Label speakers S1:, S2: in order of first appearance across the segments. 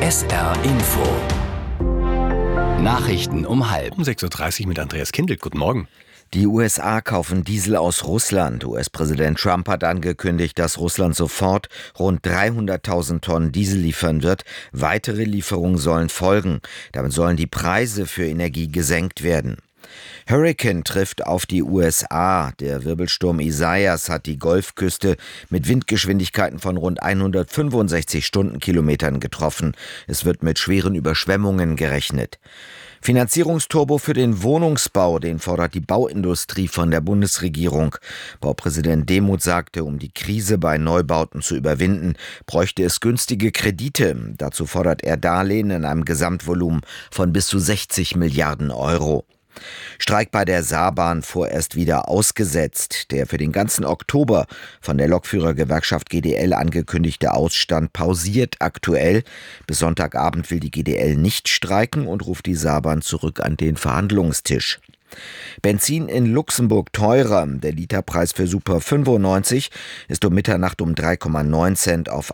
S1: SR Info. Nachrichten um 12:30.
S2: Um 6:30 Uhr mit Andreas Kindelt. Guten Morgen.
S3: Die USA kaufen Diesel aus Russland. US-Präsident Trump hat angekündigt, dass Russland sofort rund 300.000 Tonnen Diesel liefern wird. Weitere Lieferungen sollen folgen. Damit sollen die Preise für Energie gesenkt werden. Hurrikan trifft auf die USA. Der Wirbelsturm Isaias hat die Golfküste mit Windgeschwindigkeiten von rund 165 Stundenkilometern getroffen. Es wird mit schweren Überschwemmungen gerechnet. Finanzierungsturbo für den Wohnungsbau, den fordert die Bauindustrie von der Bundesregierung. Baupräsident Demuth sagte, um die Krise bei Neubauten zu überwinden, bräuchte es günstige Kredite. Dazu fordert er Darlehen in einem Gesamtvolumen von bis zu 60 Milliarden Euro. Streik bei der Saarbahn vorerst wieder ausgesetzt. Der für den ganzen Oktober von der Lokführergewerkschaft GDL angekündigte Ausstand pausiert aktuell. Bis Sonntagabend will die GDL nicht streiken und ruft die Saarbahn zurück an den Verhandlungstisch. Benzin in Luxemburg teurer. Der Literpreis für Super 95 ist um Mitternacht um 3,9 Cent auf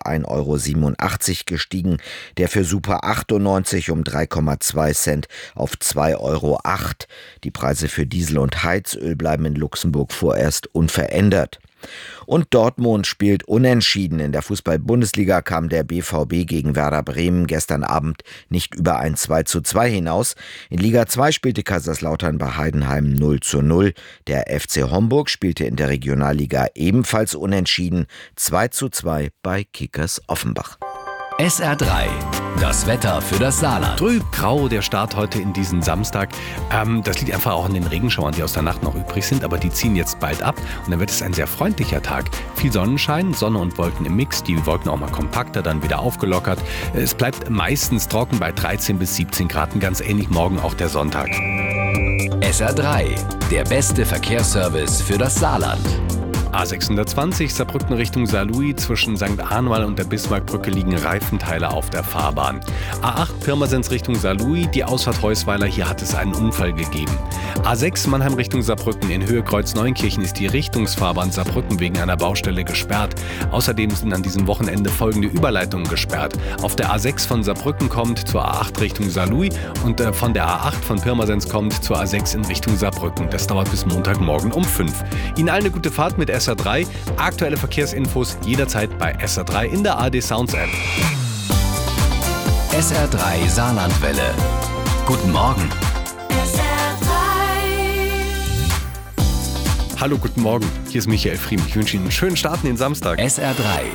S3: 1,87 € gestiegen. Der für Super 98 um 3,2 Cent auf 2,08 €. Die Preise für Diesel und Heizöl bleiben in Luxemburg vorerst unverändert. Und Dortmund spielt unentschieden. In der Fußball-Bundesliga kam der BVB gegen Werder Bremen gestern Abend nicht über ein 2:2 hinaus. In Liga 2 spielte Kaiserslautern bei Heidenheim 0:0. Der FC Homburg spielte in der Regionalliga ebenfalls unentschieden 2:2 bei Kickers Offenbach.
S1: SR3, das Wetter für das Saarland.
S2: Trüb, grau, der Start heute in diesen Samstag. Das liegt einfach auch an den Regenschauern, die aus der Nacht noch übrig sind, aber die ziehen jetzt bald ab und dann wird es ein sehr freundlicher Tag. Viel Sonnenschein, Sonne und Wolken im Mix, die Wolken auch mal kompakter, dann wieder aufgelockert. Es bleibt meistens trocken bei 13 bis 17 Grad, ganz ähnlich morgen auch der Sonntag.
S1: SR3, der beste Verkehrsservice für das Saarland.
S2: A620 Saarbrücken Richtung Saarlouis, zwischen St. Ahnwald und der Bismarckbrücke liegen Reifenteile auf der Fahrbahn. A8 Pirmasens Richtung Saarlouis, die Ausfahrt Heusweiler, hier hat es einen Unfall gegeben. A6 Mannheim Richtung Saarbrücken, in Höhe Kreuz Neunkirchen ist die Richtungsfahrbahn Saarbrücken wegen einer Baustelle gesperrt. Außerdem sind an diesem Wochenende folgende Überleitungen gesperrt. Auf der A6 von Saarbrücken kommt zur A8 Richtung Saarlouis und von der A8 von Pirmasens kommt zur A6 in Richtung Saarbrücken. Das dauert bis Montagmorgen um 5. Ihnen allen eine gute Fahrt mit SR3. Aktuelle Verkehrsinfos jederzeit bei SR3 in der ARD Sounds App.
S1: SR3 Saarlandwelle. Guten Morgen.
S2: Hallo, guten Morgen. Hier ist Michael Friem. Ich wünsche Ihnen einen schönen Start in den Samstag.
S1: SR3,